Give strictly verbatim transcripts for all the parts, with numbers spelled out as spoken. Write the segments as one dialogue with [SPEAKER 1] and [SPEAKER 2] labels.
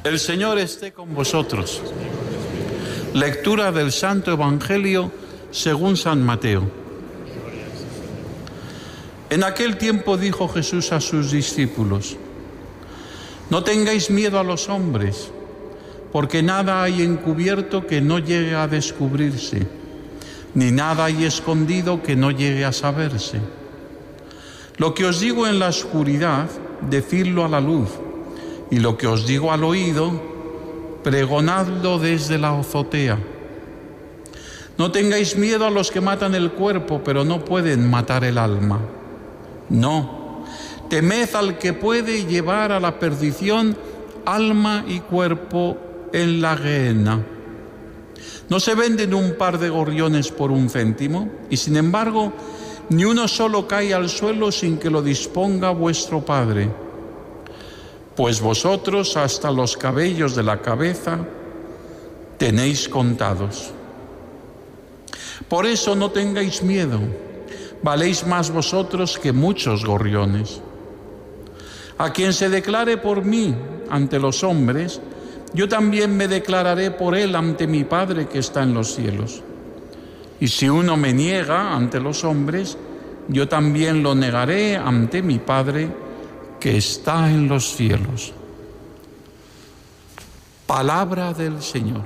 [SPEAKER 1] El Señor esté con vosotros. Lectura del Santo Evangelio según San Mateo. En aquel tiempo dijo Jesús a sus discípulos: no tengáis miedo a los hombres, porque nada hay encubierto que no llegue a descubrirse, ni nada hay escondido que no llegue a saberse. Lo que os digo en la oscuridad, decidlo a la luz, y lo que os digo al oído, pregonadlo desde la azotea. No tengáis miedo a los que matan el cuerpo, pero no pueden matar el alma. No, temed al que puede llevar a la perdición alma y cuerpo en la gehenna. ¿No se venden un par de gorriones por un céntimo? Y sin embargo, ni uno solo cae al suelo sin que lo disponga vuestro Padre. Pues vosotros hasta los cabellos de la cabeza tenéis contados. Por eso no tengáis miedo, valéis más vosotros que muchos gorriones. A quien se declare por mí ante los hombres, yo también me declararé por él ante mi Padre que está en los cielos. Y si uno me niega ante los hombres, yo también lo negaré ante mi Padre que está en los cielos. Palabra del Señor.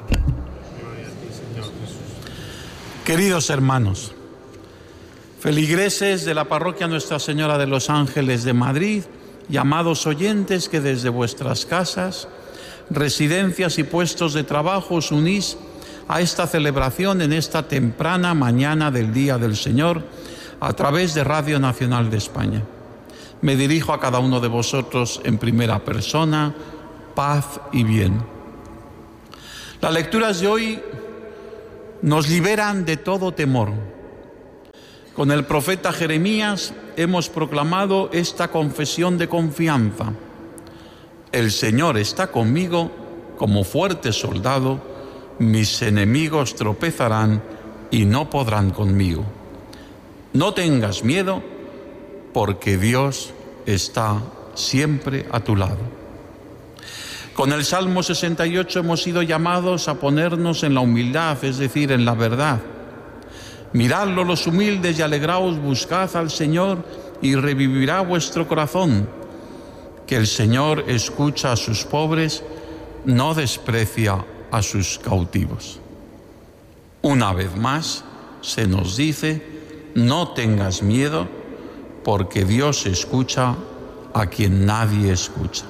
[SPEAKER 1] Queridos hermanos, feligreses de la parroquia Nuestra Señora de los Ángeles de Madrid y amados oyentes que desde vuestras casas, residencias y puestos de trabajo os unís a esta celebración en esta temprana mañana del Día del Señor a través de Radio Nacional de España. Me dirijo a cada uno de vosotros en primera persona, paz y bien. Las lecturas de hoy nos liberan de todo temor. Con el profeta Jeremías hemos proclamado esta confesión de confianza. El Señor está conmigo como fuerte soldado, mis enemigos tropezarán y no podrán conmigo. No tengas miedo, porque Dios está siempre a tu lado. Con el Salmo sesenta y ocho hemos sido llamados a ponernos en la humildad, es decir, en la verdad. Miradlo los humildes y alegraos, buscad al Señor y revivirá vuestro corazón. Que el Señor escucha a sus pobres, no desprecia a sus cautivos. Una vez más se nos dice: no tengas miedo, porque Dios escucha a quien nadie escucha.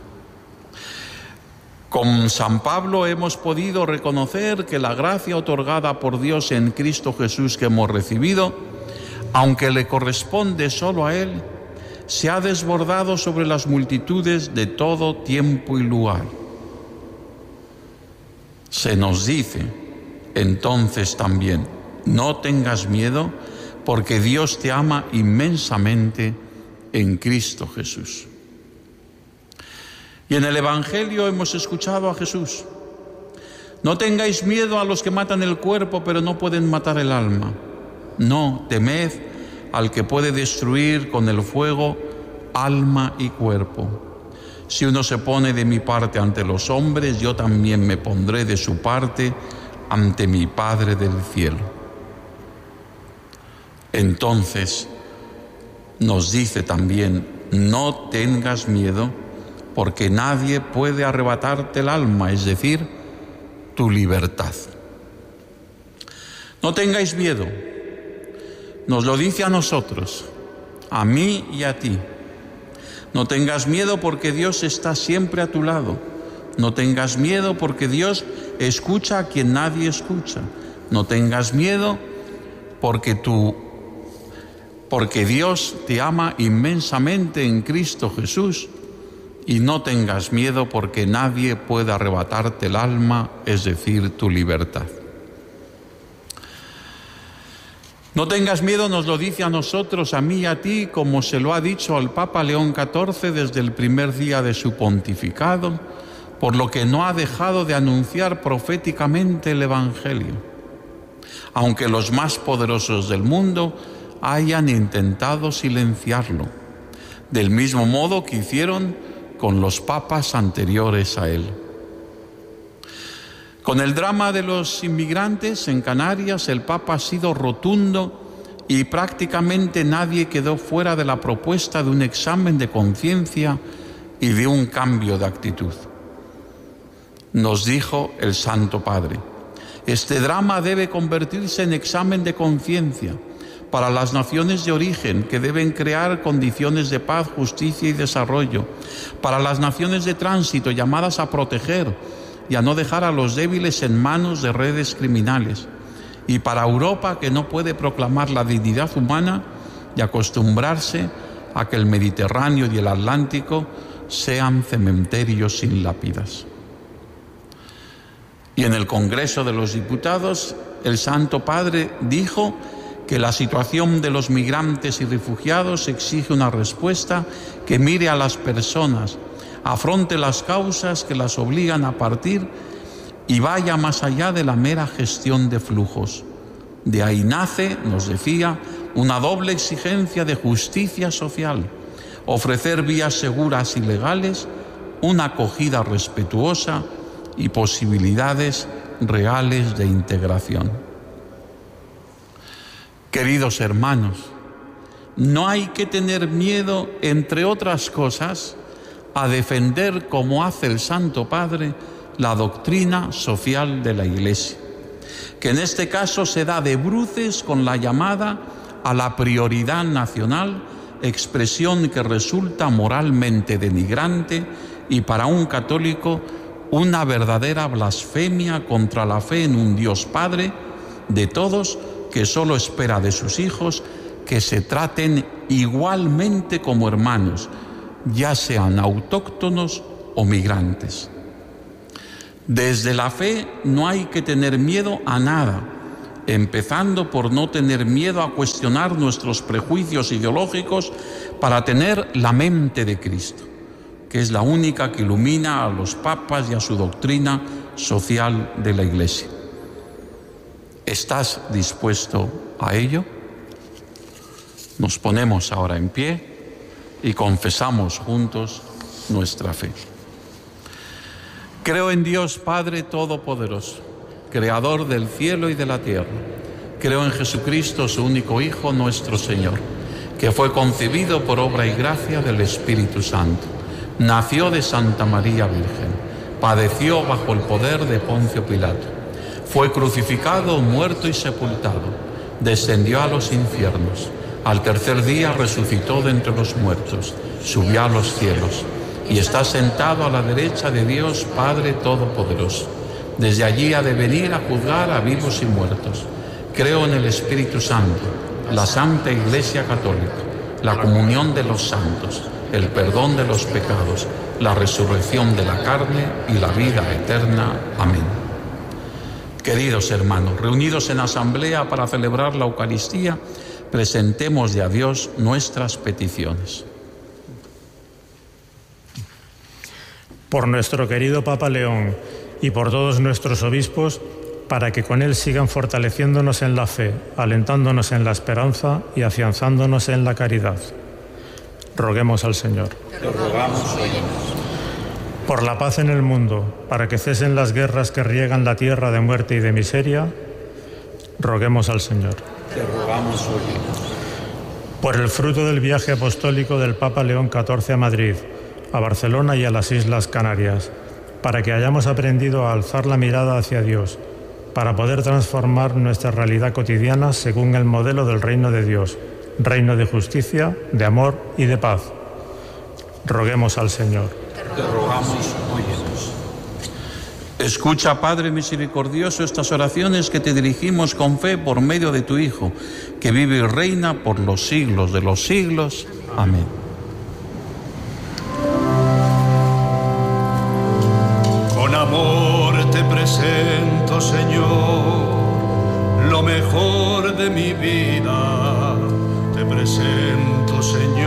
[SPEAKER 1] Con San Pablo hemos podido reconocer que la gracia otorgada por Dios en Cristo Jesús que hemos recibido, aunque le corresponde solo a Él, se ha desbordado sobre las multitudes de todo tiempo y lugar. Se nos dice entonces también: no tengas miedo, porque Dios te ama inmensamente en Cristo Jesús. Y en el Evangelio hemos escuchado a Jesús: no tengáis miedo a los que matan el cuerpo, pero no pueden matar el alma. No, temed al que puede destruir con el fuego alma y cuerpo. Si uno se pone de mi parte ante los hombres, yo también me pondré de su parte ante mi Padre del cielo. Entonces nos dice también: no tengas miedo, porque nadie puede arrebatarte el alma, es decir, tu libertad. No tengáis miedo, nos lo dice a nosotros, a mí y a ti. No tengas miedo porque Dios está siempre a tu lado. No tengas miedo porque Dios escucha a quien nadie escucha. No tengas miedo porque tú, porque Dios te ama inmensamente en Cristo Jesús. Y no tengas miedo porque nadie puede arrebatarte el alma, es decir, tu libertad. No tengas miedo nos lo dice a nosotros, a mí y a ti, como se lo ha dicho al Papa León catorce desde el primer día de su pontificado, por lo que no ha dejado de anunciar proféticamente el Evangelio, aunque los más poderosos del mundo hayan intentado silenciarlo, del mismo modo que hicieron con los papas anteriores a él. Con el drama de los inmigrantes en Canarias, el Papa ha sido rotundo y prácticamente nadie quedó fuera de la propuesta de un examen de conciencia y de un cambio de actitud. Nos dijo el Santo Padre: este drama debe convertirse en examen de conciencia para las naciones de origen, que deben crear condiciones de paz, justicia y desarrollo, para las naciones de tránsito, llamadas a proteger y a no dejar a los débiles en manos de redes criminales, y para Europa, que no puede proclamar la dignidad humana y acostumbrarse a que el Mediterráneo y el Atlántico sean cementerios sin lápidas. Y en el Congreso de los Diputados, el Santo Padre dijo que la situación de los migrantes y refugiados exige una respuesta que mire a las personas, afronte las causas que las obligan a partir y vaya más allá de la mera gestión de flujos. De ahí nace, nos decía, una doble exigencia de justicia social: ofrecer vías seguras y legales, una acogida respetuosa y posibilidades reales de integración. Queridos hermanos, no hay que tener miedo, entre otras cosas, a defender, como hace el Santo Padre, la doctrina social de la Iglesia, que en este caso se da de bruces con la llamada a la prioridad nacional, expresión que resulta moralmente denigrante y para un católico una verdadera blasfemia contra la fe en un Dios Padre de todos, que solo espera de sus hijos que se traten igualmente como hermanos, ya sean autóctonos o migrantes. Desde la fe no hay que tener miedo a nada, empezando por no tener miedo a cuestionar nuestros prejuicios ideológicos para tener la mente de Cristo, que es la única que ilumina a los papas y a su doctrina social de la Iglesia. ¿Estás dispuesto a ello? Nos ponemos ahora en pie y confesamos juntos nuestra fe. Creo en Dios Padre Todopoderoso, Creador del cielo y de la tierra. Creo en Jesucristo, su único Hijo, nuestro Señor, que fue concebido por obra y gracia del Espíritu Santo. Nació de Santa María Virgen, padeció bajo el poder de Poncio Pilato, fue crucificado, muerto y sepultado, descendió a los infiernos, al tercer día resucitó de entre los muertos, subió a los cielos y está sentado a la derecha de Dios Padre Todopoderoso. Desde allí ha de venir a juzgar a vivos y muertos. Creo en el Espíritu Santo, la Santa Iglesia Católica, la comunión de los santos, el perdón de los pecados, la resurrección de la carne y la vida eterna. Amén. Queridos hermanos, reunidos en asamblea para celebrar la Eucaristía, presentemos a Dios nuestras peticiones.
[SPEAKER 2] Por nuestro querido Papa León y por todos nuestros obispos, para que con él sigan fortaleciéndonos en la fe, alentándonos en la esperanza y afianzándonos en la caridad. Roguemos al Señor.
[SPEAKER 3] Te rogamos, óyenos.
[SPEAKER 2] Por la paz en el mundo, para que cesen las guerras que riegan la tierra de muerte y de miseria, roguemos al Señor.
[SPEAKER 3] Te rogamos, óyenos.
[SPEAKER 2] Por el fruto del viaje apostólico del Papa León catorce a Madrid, a Barcelona y a las Islas Canarias, para que hayamos aprendido a alzar la mirada hacia Dios, para poder transformar nuestra realidad cotidiana según el modelo del reino de Dios, reino de justicia, de amor y de paz. Roguemos al Señor.
[SPEAKER 3] Te rogamos, óyenos.
[SPEAKER 1] Escucha, Padre misericordioso, estas oraciones que te dirigimos con fe por medio de tu Hijo, que vive y reina por los siglos de los siglos. Amén.
[SPEAKER 4] Con amor te presento, Señor, lo mejor de mi vida. Te presento, Señor.